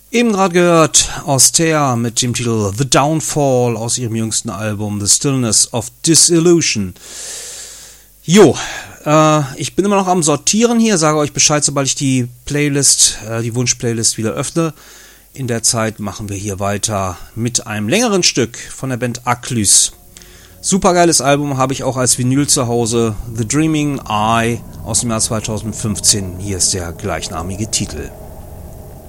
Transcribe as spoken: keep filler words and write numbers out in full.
Eben gerade gehört Austere mit dem Titel The Downfall aus ihrem jüngsten Album The Stillness of Disillusion. Jo, äh, ich bin immer noch am Sortieren hier, sage euch Bescheid, sobald ich die Playlist, äh, die Wunsch-Playlist wieder öffne. In der Zeit machen wir hier weiter mit einem längeren Stück von der Band Aclys. Supergeiles Album, habe ich auch als Vinyl zu Hause. The Dreaming Eye aus dem Jahr zweitausendfünfzehn. Hier ist der gleichnamige Titel.